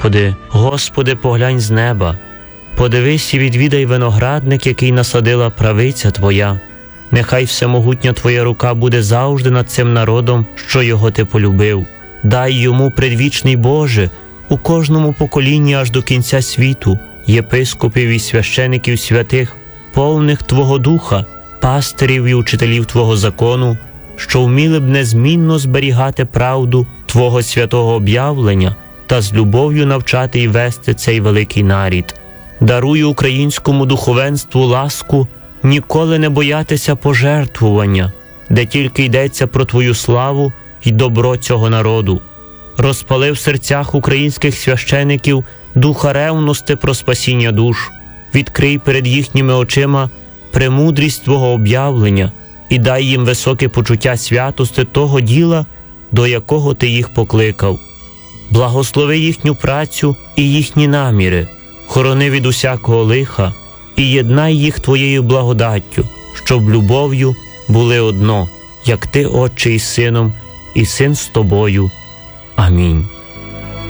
Господи, Господи, поглянь з неба, подивись і відвідай виноградник, який насадила правиця Твоя. Нехай всемогутня Твоя рука буде завжди над цим народом, що його Ти полюбив. Дай йому, предвічний Боже, у кожному поколінні аж до кінця світу, єпископів і священиків святих, повних Твого Духа, пастирів і учителів Твого закону, що вміли б незмінно зберігати правду Твого святого об'явлення та з любов'ю навчати і вести цей великий нарід. Даруй українському духовенству ласку ніколи не боятися пожертвування, де тільки йдеться про Твою славу і добро цього народу. Розпали в серцях українських священиків духа ревності про спасіння душ. Відкрий перед їхніми очима премудрість Твого об'явлення і дай їм високе почуття святости того діла, до якого Ти їх покликав. Благослови їхню працю і їхні наміри, хорони від усякого лиха і єднай їх Твоєю благодаттю, щоб любов'ю були одно, як Ти, Отче, із Сином, і Син з Тобою. Амінь.